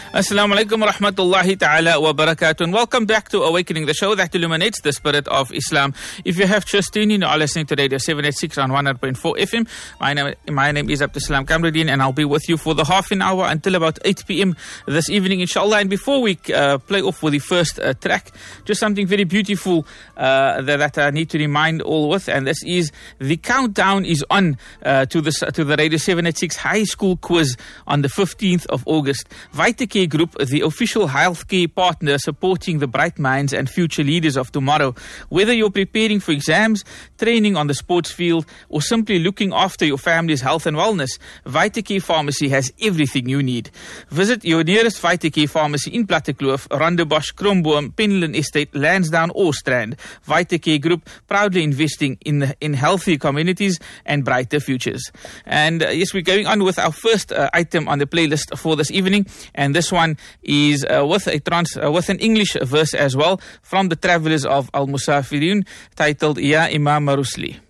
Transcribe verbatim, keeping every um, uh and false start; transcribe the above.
Assalamu alaikum wa rahmatullahi ta'ala wa barakatuh, and welcome back to Awakening, the show that illuminates the spirit of Islam. If you have just tuned in, you are listening to Radio seven eighty-six on one hundred point four F M. My name, my name is Abdul Salam Kamruddin, and I'll be with you for the half an hour until about eight p.m. this evening, inshallah. And before we uh, play off with the first uh, track, just something very beautiful uh, that, that I need to remind all with, and this is the countdown is on uh, to, the, to the Radio seven eighty-six High School Quiz on the fifteenth of August. Vitacare Group, the official healthcare partner supporting the bright minds and future leaders of tomorrow. Whether you're preparing for exams, training on the sports field, or simply looking after your family's health and wellness, Vitacare Pharmacy has everything you need. Visit your nearest Vitacare Pharmacy in Plattekloof, Rondebosch, Kromboom, Penland Estate, Lansdowne or Strand. Vitacare Group, proudly investing in in healthy communities and brighter futures. And uh, yes, we're going on with our first uh, item on the playlist for this evening, and this one is uh, with a trans uh, with an English verse as well from the Travelers of Al Musafirun, titled Ya Imam Rusli.